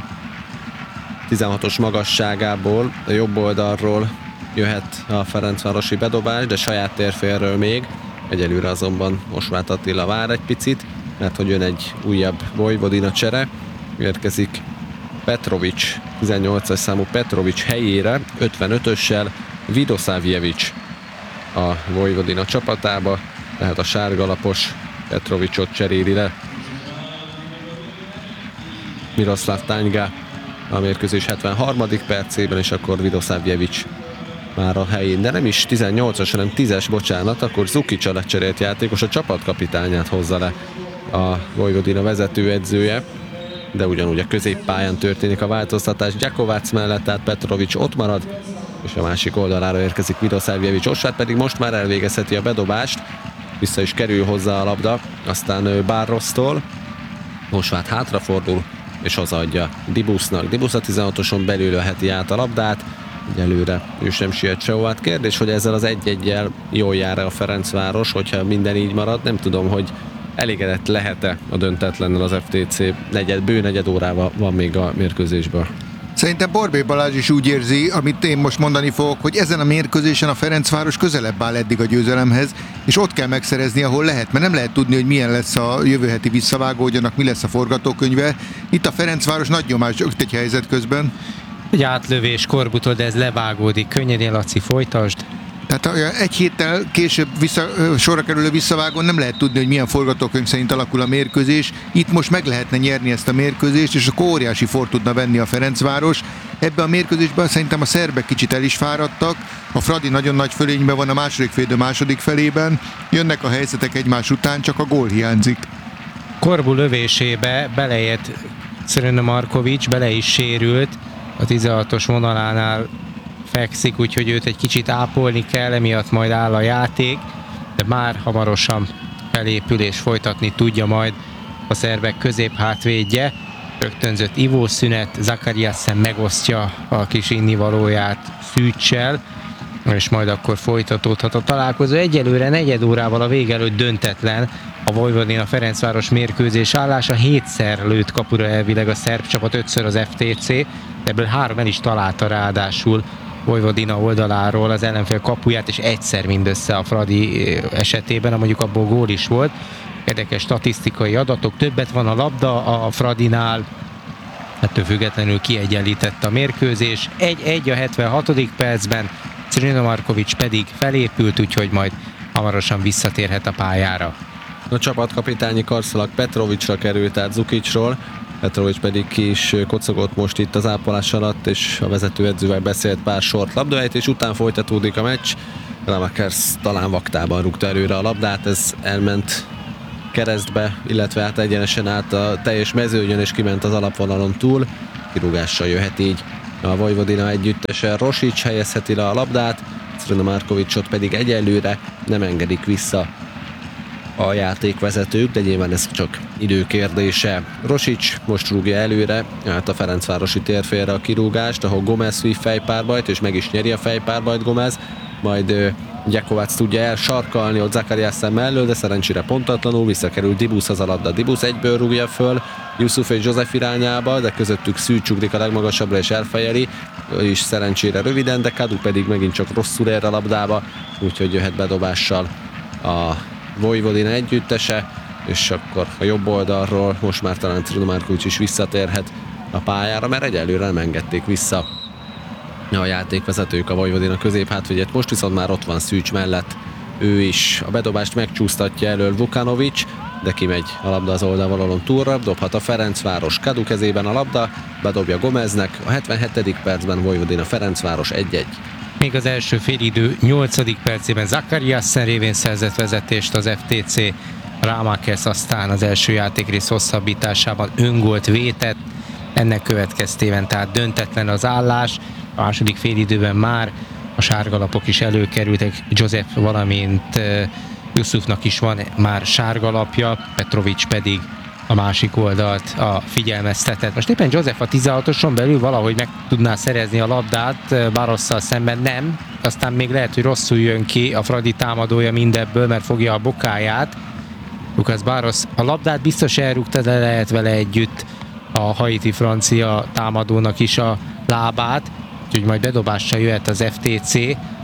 16-os magasságából, a jobb oldalról jöhet a ferencvárosi bedobás, de saját térfélről még, egyelőre azonban Osvát Attila vár egy picit, mert hogy jön egy újabb Vojvodina csere, érkezik Petrović, 18-as számú Petrović helyére, 55-össel Vidosavljević a Vojvodina csapatába, tehát a sárgalapos Petrovićot cseréli le Miroslav Tanyga a mérkőzés 73. percében, és akkor Vidosavljević már a helyén, de nem is 18-as, hanem 10-es, bocsánat, akkor Zukic a lecserélt játékos, a csapatkapitányát hozza le a Vojvodina vezetőedzője, de ugyanúgy a középpályán történik a változtatás Gyakovac mellett, tehát Petrović ott marad, és a másik oldalára érkezik Vidosavljević. Osvát pedig most már elvégezheti a bedobást, vissza is kerül hozzá a labda, aztán Barrosztól, Mosvát hátrafordul, és hazaadja Dibusznak. Dibusz a 16-oson belül ölheti át a labdát, egyelőre ő sem siet sehová. Kérdés, hogy ezzel az 1-1-jel jól jár a Ferencváros, hogyha minden így marad. Nem tudom, hogy elégedett lehet-e a döntetlennel az FTC. Bő negyed órával van még a mérkőzésből. Szerintem Borbély Balázs is úgy érzi, amit én most mondani fogok, hogy ezen a mérkőzésen a Ferencváros közelebb áll eddig a győzelemhez, és ott kell megszerezni, ahol lehet, mert nem lehet tudni, hogy milyen lesz a jövő heti visszavágó, hogy annak mi lesz a forgatókönyve. Itt a Ferencváros nagy nyomás ökt egy helyzet közben. Egy átlövés Korbutól, de ez levágódik. Könnyedén, Laci, folytasd. Tehát egy héttel később sorra kerülő visszavágón nem lehet tudni, hogy milyen forgatókönyv szerint alakul a mérkőzés. Itt most meg lehetne nyerni ezt a mérkőzést, és akkor óriási fort tudna venni a Ferencváros. Ebben a mérkőzésben szerintem a szerbek kicsit el is fáradtak. A Fradi nagyon nagy fölényben van a második félidő második felében. Jönnek a helyzetek egymás után, csak a gól hiányzik. Korbu lövésébe beleért Szerena Markovics, bele is sérült. A 16-os vonalánál fekszik, úgyhogy őt egy kicsit ápolni kell, emiatt majd áll a játék, de már hamarosan felépül és folytatni tudja majd a szerbek középhátvédje. Rögtönzött ivószünet, Zakariasen megosztja a kis innivalóját Szűccsel, és majd akkor folytatódhat a találkozó. Egyelőre negyed órával a vége előtt döntetlen a Vojvodina Ferencváros mérkőzés állása. 7-szer lőtt kapura elvileg a szerb csapat, 5-ször az FTC, ebből 3 el is találta ráadásul Vojvodina oldaláról az ellenfél kapuját, és egyszer mindössze a Fradi esetében, mondjuk abból gól is volt. Érdekes statisztikai adatok, többet van a labda a Fradinál, ettől függetlenül kiegyenlített a mérkőzés. 1-1 a 76. percben, Szerena Markovics pedig felépült, úgyhogy majd hamarosan visszatérhet a pályára. A csapatkapitányi karszalag Petrovicsra került át Zukicsról, Petrovics pedig ki is kocogott most itt az ápolás alatt, és a vezetőedzővel beszélt pár sort labdaejtés, után folytatódik a meccs. Ramakers talán vaktában rúgta előre a labdát, ez elment keresztbe, illetve hát egyenesen át a teljes mezőnyön, és kiment az alapvonalon túl. Kirúgással jöhet így a Vojvodina együttese. Rosics helyezheti le a labdát, Szerena Markovicsot pedig egyelőre nem engedik vissza a játékvezetők, de nyilván ez csak időkérdése. Rosics most rúgja előre, hát a Ferencvárosi térfélre a kirúgást, ahol Gomez vív fejpárbajt, és meg is nyeri a fejpárbajt Gomez, majd Gyakovac tudja elsarkalni ott Zakariasen mellől, de szerencsére pontatlanul visszakerül Dibuszhoz a labda. Dibusz egyből rúgja föl Yusuf és József irányába, de közöttük Szűcs ugrik a legmagasabbra és elfejeli, és szerencsére röviden, de Kadu pedig megint csak rosszul ér a labdába, úgyhogy jöhet bedobással a Vojvodina együttese, és akkor a jobb oldalról most már talán Szerena Markovics is visszatérhet a pályára, mert egyelőre nem engedték vissza a játékvezetők a Vojvodina középhátvédjét. Most viszont már ott van Szűcs mellett, ő is a bedobást megcsúsztatja elől Vukanovics, de kimegy a labda az oldalvonalon túlra, dobhat a Ferencváros. Kadu kezében a labda, bedobja Gomeznek, a 77. percben Vojvodina Ferencváros 1-1. Még az első félidő 8. percében Zakariasen révén szerzett vezetést az FTC, Ramakers aztán az első játékrész hosszabbításában öngolt vétett, ennek következtében tehát döntetlen az állás. A második félidőben már a sárgalapok is előkerültek, Joseph, valamint Yusufnak is van már sárgalapja, Petrovics pedig a másik oldalt a figyelmeztetett. Most éppen Joseph a 16-oson belül valahogy meg tudná szerezni a labdát, Barosszal szemben nem, aztán még lehet, hogy rosszul jön ki a Fradi támadója mindebből, mert fogja a bokáját. Lucas Barros a labdát biztos elrúgta, de lehet vele együtt a haiti francia támadónak is a lábát, úgyhogy majd bedobással jöhet az FTC.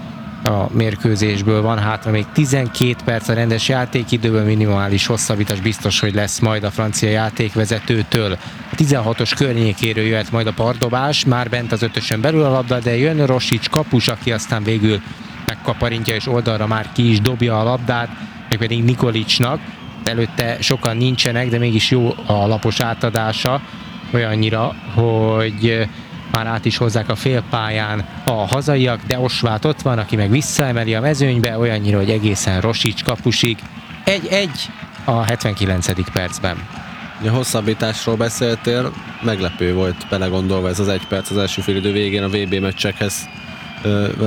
A mérkőzésből van hátra még 12 perc a rendes játékidőből, minimális hosszabbítás biztos, hogy lesz majd a francia játékvezetőtől. A 16-os környékéről jöhet majd a pardobás, már bent az 5-ösön belül a labda, de jön Rosics kapus, aki aztán végül megkaparintja, és oldalra már ki is dobja a labdát, még pedig Nikolicsnak. Előtte sokan nincsenek, de mégis jó a lapos átadása, olyannyira, hogy már át is hozzák a félpályán a hazaiak, de Osvát ott van, aki meg visszaemeli a mezőnybe, olyannyira, hogy egészen Rosics kapusig. 1-1 a 79. percben. A hosszabbításról beszéltél, meglepő volt belegondolva ez az 1 perc az első félidő végén a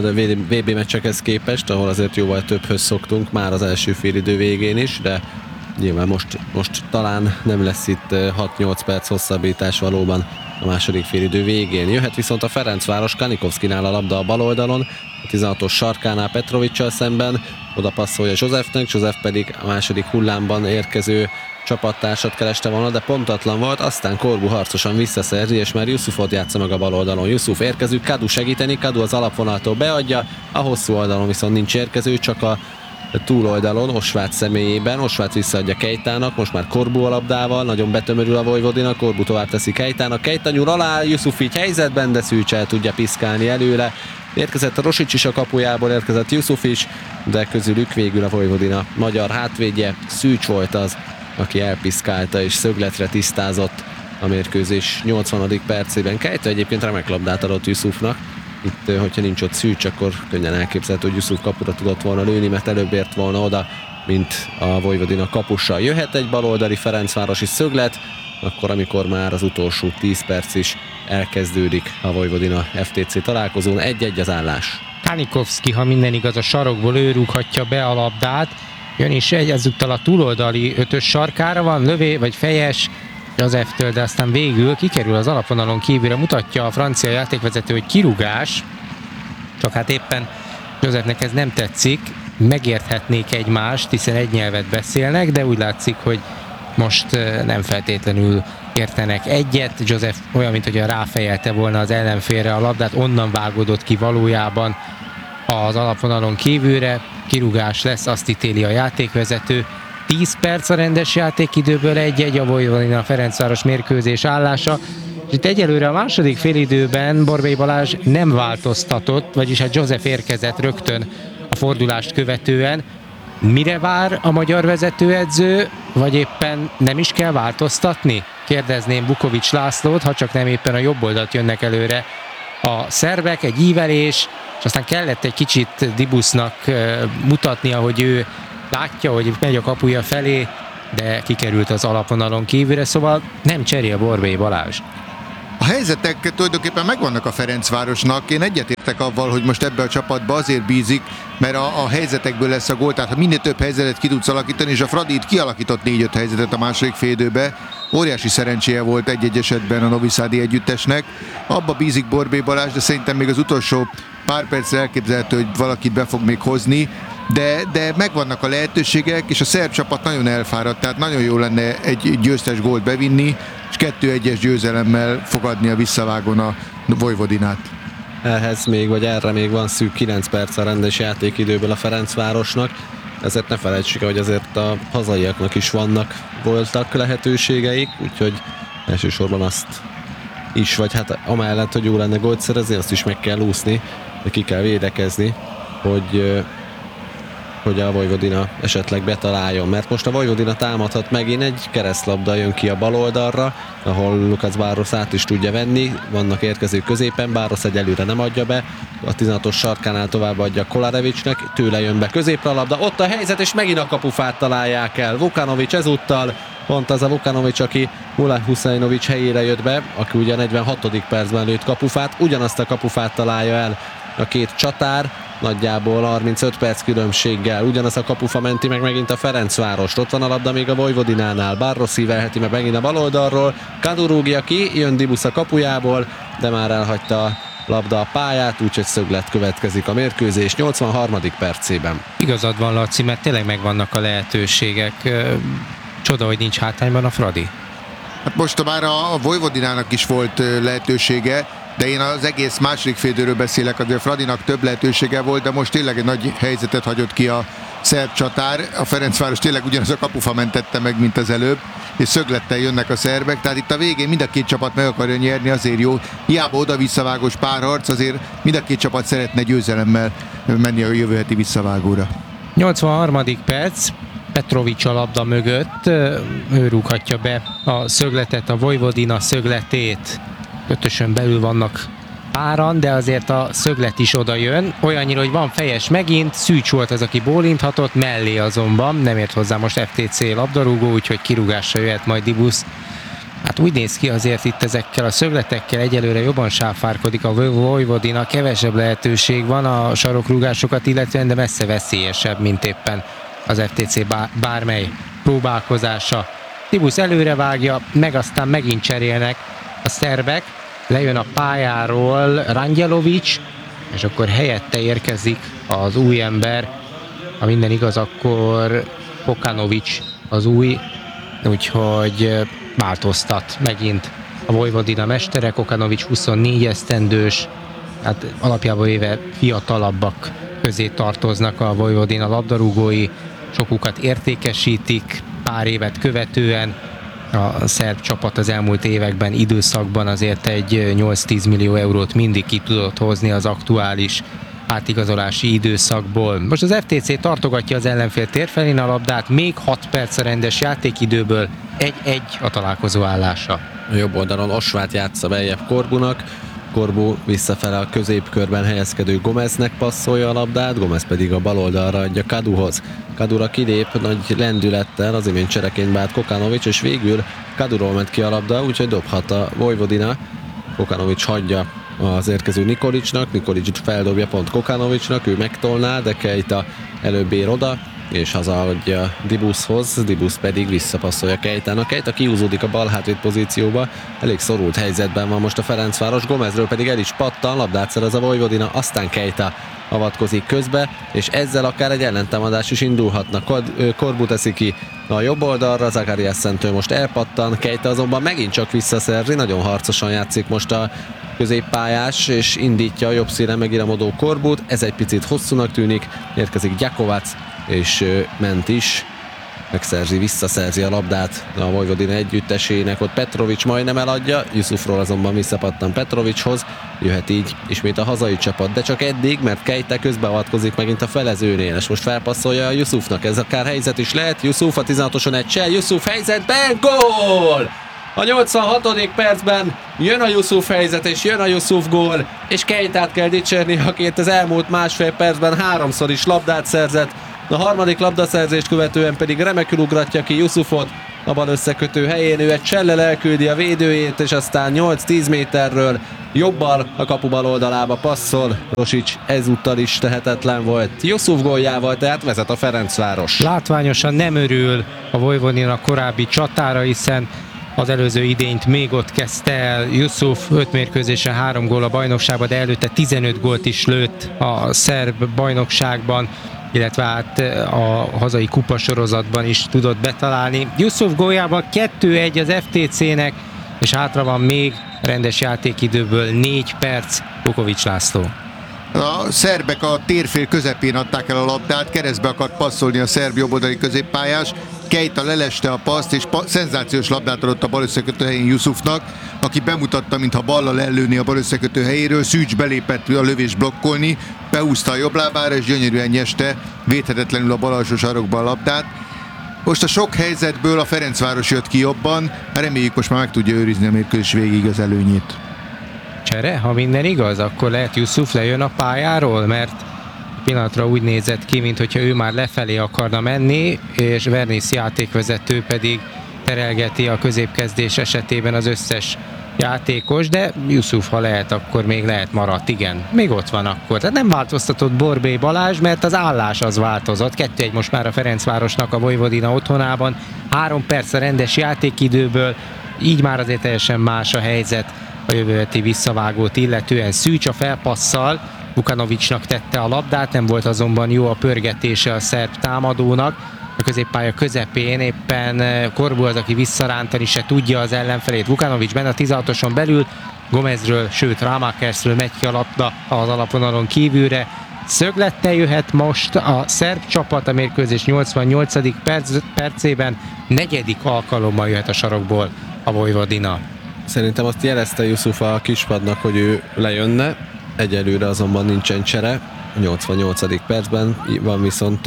VB meccsekhez képest, ahol azért jóval többhöz szoktunk már az első félidő végén is, de nyilván most talán nem lesz itt 6-8 perc hosszabbítás valóban a második félidő végén. Jöhet viszont a Ferencváros, Kanikovszkinál a labda a bal oldalon, a 16-os sarkánál Petrovics-sal szemben, oda passzolja Józsefnek, József pedig a második hullámban érkező csapattársat kereste volna, de pontatlan volt, aztán Corbu harcosan visszaszerzi, és már Yusufot játsza meg a bal oldalon. Yusuf érkező, Kadu segíteni, Kadu az alapvonaltól beadja, a hosszú oldalon viszont nincs érkező, csak a túloldalon, Osvát személyében, Osvát visszaadja Kejtának, most már Corbu a labdával, nagyon betömörül a Vojvodina, Corbu tovább teszi Kejtának, Kejta nyúl alá, Yusuf így helyzetben, de Szűcs el tudja piszkálni előle. Érkezett a Rosics is a kapujából, érkezett Yusuf is, de közülük végül a Vojvodina magyar hátvédje, Szűcs volt az, aki elpiszkálta és szögletre tisztázott a mérkőzés 80. percében. Kejta egyébként remek labdát adott Yusufnak. Itt, hogyha nincs ott Szűcs, akkor könnyen elképzelhető, hogy Yusuf kapura tudott volna lőni, mert előbb ért volna oda, mint a Vojvodina kapusa. Jöhet egy baloldali ferencvárosi szöglet, akkor amikor már az utolsó 10 perc is elkezdődik a Vojvodina FTC találkozón. 1-1 az állás. Kanikovszki, ha minden igaz, a sarokból ő rúghatja be a labdát. Jön is ezúttal a túloldali 5-ös sarkára, van lövé vagy fejes Józseftől, de aztán végül kikerül az alapvonalon kívülre, mutatja a francia játékvezető, hogy kirúgás, csak hát éppen Józsefnek ez nem tetszik, megérthetnék egymást, hiszen egy nyelvet beszélnek, de úgy látszik, hogy most nem feltétlenül értenek egyet. József olyan, mint hogyha ráfejelte volna az ellenfélre a labdát, onnan vágódott ki valójában az alapvonalon kívülre, kirúgás lesz, azt ítéli a játékvezető. 10 perc a rendes játékidőből, 1-1 a Vojvodina Ferencváros mérkőzés állása. És itt egyelőre a második félidőben Borbély Balázs nem változtatott, vagyis hát József érkezett rögtön a fordulást követően. Mire vár a magyar vezetőedző, vagy éppen nem is kell változtatni? Kérdezném Vukovics Lászlót, ha csak nem éppen a jobb oldalt jönnek előre a szerbek, egy ívelés, és aztán kellett egy kicsit Dibusznak mutatnia, hogy ő látja, hogy megy a kapuja felé, de kikerült az alapvonalon kívülre, szóval nem cserél Borbély Balázs. A helyzetek tulajdonképpen megvannak a Ferencvárosnak. Én egyetértek avval, hogy most ebbe a csapatba azért bízik, mert a helyzetekből lesz a gól, tehát ha minél több helyzetet ki tudsz alakítani, és a Fradi itt kialakított 4-5 helyzetet a második félidőbe, óriási szerencséje volt egy-egy esetben a Novi Szádi együttesnek. Abba bízik Borbély Balázs, de szerintem még az utolsó pár percre elképzelhető, hogy valakit be fog még hozni, de megvannak a lehetőségek, és a szerb csapat nagyon elfáradt, tehát nagyon jó lenne egy győztes gólt bevinni, és 2-1-es győzelemmel fogadni a visszavágon a Vojvodinát. Erre még van szűk 9 perc a rendes játékidőből a Ferencvárosnak, ezért ne felejtsük, hogy azért a hazaiaknak is voltak lehetőségeik, úgyhogy elsősorban azt is, vagy hát amellett, hogy jó lenne gólt szerezni, azt is meg kell úszni, de ki kell védekezni, hogy a Vojvodina esetleg betaláljon, mert most a Vojvodina támadhat megint, egy keresztlabda jön ki a bal oldalra, ahol Lukasz Barros át is tudja venni, vannak érkezők középen, Barros egyelőre nem adja be, a 16-os sarkánál tovább adja Kolarevicsnek, tőle jön be középre a labda, ott a helyzet, és megint a kapufát találják el. Vukanovics ezúttal, pont az a Vukanovics, aki Mulaj Huszajnovics helyére jött be, aki ugye a 46. percben lőtt kapufát, ugyanazt a kapufát találja el a két csatár, nagyjából 35 perc különbséggel. Ugyanaz a kapufa menti meg megint a Ferencvárost. Ott van a labda még a Vojvodinánál. Barros szívelheti meg megint a bal oldalról. Kadu rúgja ki, jön Dibusz a kapujából, de már elhagyta a labda a pályát, úgyhogy szöglet következik a mérkőzés 83. percében. Igazad van, Laci, mert tényleg megvannak a lehetőségek. Csoda, hogy nincs hátrányban a Fradi. Hát most már a Vojvodinának is volt lehetősége, de én az egész második félidőről beszélek, azért a Fradinak több lehetősége volt, de most tényleg egy nagy helyzetet hagyott ki a szerb csatár. A Ferencváros tényleg ugyanaz a kapufa mentette meg, mint az előbb, és szöglettel jönnek a szerbek, tehát itt a végén mind a két csapat meg akarja nyerni, azért jó. Hiába oda-visszavágós párharc, azért mind a két csapat szeretne győzelemmel menni a jövő heti visszavágóra. 83. perc, Petrovics a labda mögött, ő rúghatja be a szögletet, a Vojvodina szögletét. Ötösön belül vannak páran, de azért a szöglet is oda jön. Olyannyira, hogy van fejes megint, Szűcs volt az, aki bólinthatott, mellé azonban nem ért hozzá most FTC labdarúgó, úgyhogy kirúgásra jöhet majd Dibusz. Hát úgy néz ki azért itt ezekkel a szögletekkel egyelőre jobban sáfárkodik a Vojvodina, kevesebb lehetőség van a sarokrúgásokat illetően, de messze veszélyesebb, mint éppen az FTC bármely próbálkozása. Dibusz előre vágja, meg aztán megint cserélnek a szerbek. Lejön a pályáról Rangjelović, és akkor helyette érkezik az új ember. Ha minden igaz, akkor Kokanović az új, úgyhogy változtat megint a Vojvodina mestere. Kokanović 24 esztendős, hát alapjában éve fiatalabbak közé tartoznak a Vojvodina labdarúgói, sokukat értékesítik pár évet követően. A szerb csapat az elmúlt években, időszakban azért egy 8-10 millió eurót mindig ki tudott hozni az aktuális átigazolási időszakból. Most az FTC tartogatja az ellenfél térfelén a labdát, még 6 perc a rendes játékidőből, 1-1 a találkozó állása. A jobb oldalon Osvát játsza beljebb Korbunak, Korbu visszafele a középkörben helyezkedő Gomeznek passzolja a labdát, Gomez pedig a bal oldalra adja Kaduhoz. Kadura kilép nagy lendülettel, az imént csereként beállt Kokanović, és végül Kaduról ment ki a labda, úgyhogy dobhat a Vojvodina. Kokanović hagyja az érkező Nikolićnak, Nikolić feldobja pont Kokanovićnak, ő megtolná, de Keita előbb ér oda, és hazaadja Dibuszhoz, Dibusz pedig visszapasszolja Keitának. Keita kiúzódik a bal hátvéd pozícióba, elég szorult helyzetben van most a Ferencváros, Gomezről pedig el is pattan, labdát szerez a Vojvodina, aztán Keita avatkozik közbe, és ezzel akár egy ellentámadás is indulhatna. Korbu teszi ki a jobb oldalra, Zacharias Szentő most elpattan, Keita azonban megint csak visszaszerzi, nagyon harcosan játszik most a középpályás, és indítja a jobb színen megiramodó Korbut, ez egy picit hosszúnak tűnik, érkezik Gyakovac, és ment is, visszaszerzi a labdát a Vojvodina együttesének, ott Petrović majdnem eladja, Yusufról azonban visszapattan Petrovićhoz, jöhet így ismét a hazai csapat, de csak eddig, mert Keita közbeavatkozik megint a felezőnél, és most felpasszolja a Yusufnak, ez akár helyzet is lehet, Yusuf a 16-oson egy csel, Yusuf helyzetben, gól! A 86. percben jön a Yusuf helyzet, és jön a Yusuf gól, és Keitát kell dicsérni, akit az elmúlt másfél percben 3-szor is labdát szerzett. A harmadik labdaszerzést követően pedig remekül ugratja ki Yusufot a bal összekötő helyén, ő egy csellel elküldi a védőjét, és aztán 8-10 méterről jobbal a kapu bal oldalába passzol. Rosic ezúttal is tehetetlen volt. Yusuf góljával tehát vezet a Ferencváros. Látványosan nem örül a Vojvodina korábbi csatára, hiszen az előző idényt még ott kezdte el Yusuf, 5 mérkőzésen 3 gól a bajnokságban, de előtte 15 gólt is lőtt a szerb bajnokságban, illetve hát a hazai kupasorozatban is tudott betalálni. Yusuf góljával 2-1 az FTC-nek, és hátra van még rendes játékidőből 4 perc. Vuković László. A szerbek a térfél közepén adták el a labdát, keresztbe akart passzolni a szerb jobboldali középpályás, Keita leleste a paszt, és szenzációs labdát adott a bal összekötő helyén Yusufnak, aki bemutatta, mintha ballal ellőni a bal összekötő helyéről, Szűcs belépett a lövés blokkolni, behúzta a jobb lábára, és gyönyörűen nyeste védhetetlenül a bal alsó sarokba a labdát. Most a sok helyzetből a Ferencváros jött ki jobban, reméljük most már meg tudja őrizni a mérkőzés végig az előnyét. Csere, ha minden igaz, akkor lehet Yusuf lejön a pályáról, mert pillanatra úgy nézett ki, mintha ő már lefelé akarna menni, és Vernisz játékvezető pedig terelgeti a középkezdés esetében az összes játékos, de Yusuf, ha lehet, akkor még lehet maradt, igen, még ott van akkor. Tehát nem változtatott Borbély Balázs, mert az állás az változott. 2-1 most már a Ferencvárosnak a Vojvodina otthonában, 3 perc a rendes játékidőből, így már azért teljesen más a helyzet a jövő heti visszavágót illetően. Szűcs a felpasszal, Vukanovićnak tette a labdát, nem volt azonban jó a pörgetése a szerb támadónak. A középpálya közepén éppen Korbu az, aki visszarántani se tudja az ellenfelét. Vukanović benne a 16-oson belül, Gomezről, sőt Ramakersről megy ki a labda az alapvonalon kívülre. Szöglettel jöhet most a szerb csapat, a mérkőzés 88. percében, 4. alkalommal jöhet a sarokból a Vojvodina. Szerintem azt jelezte Yusuf a kispadnak, hogy ő lejönne, egyelőre azonban nincsen csere. 88. percben van viszont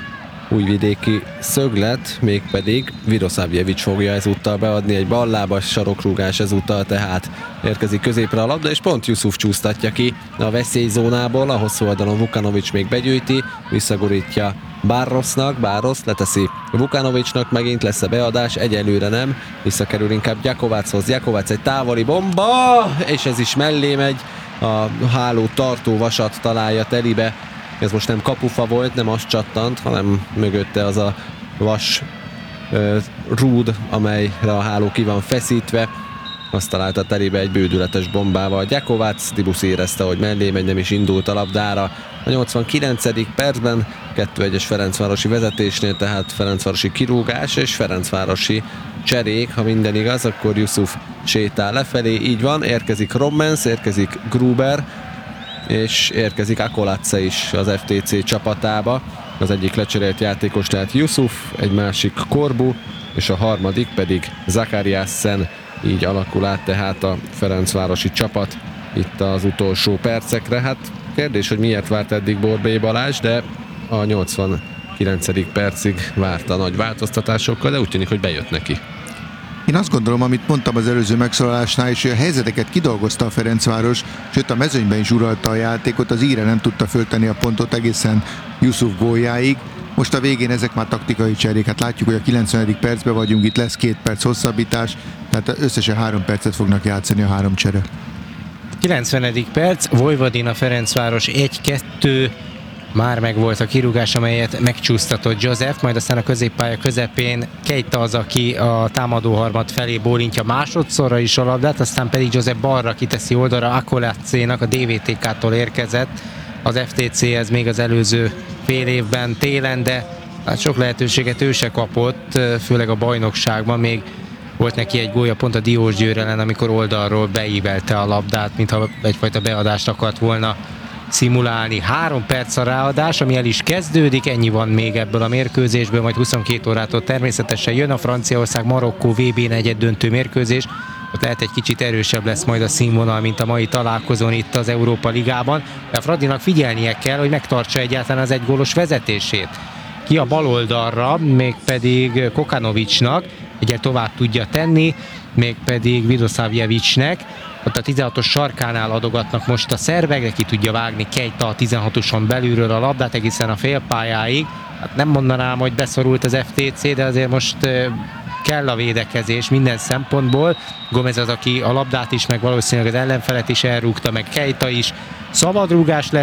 újvidéki szöglet, mégpedig Virosavljević fogja ezúttal beadni, egy ballábas sarokrúgás ezúttal, tehát érkezik középre a labda, és pont Yusuf csúsztatja ki a veszélyzónából, a hosszú oldalon Vukanović még begyűjti, visszagurítja Barrosnak, Barros leteszi Vukanovićnak, megint lesz a beadás, egyelőre nem, visszakerül inkább Gyakovachoz, Gyakovac egy távoli bomba, és ez is mellé megy, a háló tartó vasat találja telibe. Ez most nem kapufa volt, nem az csattant, hanem mögötte az a vas Rúd, amelyre a háló ki van feszítve, azt találta terébe egy bődületes bombával. Gyakovács, Dibusz érezte, hogy mellé megy, nem is indult a labdára. A 89. percben 2-1-es Ferencvárosi vezetésnél, tehát Ferencvárosi kirúgás és Ferencvárosi cserék, ha minden igaz, akkor Yusuf sétál lefelé, így van, érkezik Rommens, érkezik Gruber, és érkezik Akolatze is az FTC csapatába. Az egyik lecserélt játékos, tehát Yusuf, egy másik Korbu, és a harmadik pedig Zakariassen. Így alakul át tehát a ferencvárosi csapat itt az utolsó percekre. Hát kérdés, hogy miért várt eddig Borbély Balázs, de a 89. percig várta nagy változtatásokkal, de úgy tűnik, hogy bejött neki. Én azt gondolom, amit mondtam az előző megszólalásnál is, hogy a helyzeteket kidolgozta a Ferencváros, sőt a mezőnyben is uralta a játékot, az íre nem tudta föltenni a pontot egészen Yusuf góljáig. Most a végén ezek már taktikai cserék, hát látjuk, hogy a 90. percben vagyunk, itt lesz 2 perc hosszabbítás, tehát összesen 3 percet fognak játszani a 3 csere. 90. perc, Vojvodina Ferencváros 1-2, már megvolt a kirúgás, amelyet megcsúsztatott Joseph, majd aztán a középpálya közepén Keita az, aki a támadóharmad felé bólintja másodszorra is a labdát, aztán pedig Joseph balra kiteszi oldalra, Akolatze-nak a DVTK-tól érkezett az FTC-hez még az előző fél évben télen, de hát sok lehetőséget ő se kapott, főleg a bajnokságban, még volt neki egy gólja pont a Diósgyőr ellen, amikor oldalról beívelte a labdát, mintha egyfajta beadást akart volna szimulálni. 3 perc a ráadás, ami el is kezdődik, ennyi van még ebből a mérkőzésből, majd 22 órától természetesen jön a Franciaország-Marokkó VB negyeddöntő mérkőzés, ott lehet egy kicsit erősebb lesz majd a színvonal, mint a mai találkozón itt az Európa Ligában, de a Fradinak figyelnie kell, hogy megtartsa egyáltalán az egygólos vezetését. Ki a bal oldalra, mégpedig Kokanovicsnak, egyel tovább tudja tenni, mégpedig Vidosavjevicsnek. Ott a 16-os sarkánál adogatnak most a szervek, de ki tudja vágni Keita a 16-oson belülről a labdát egészen a félpályáig. Hát nem mondanám, hogy beszorult az FTC, de azért most kell a védekezés minden szempontból. Gomez az, aki a labdát is, meg valószínűleg az ellenfelet is elrúgta, meg Keita is. Szabadrúgás lesz.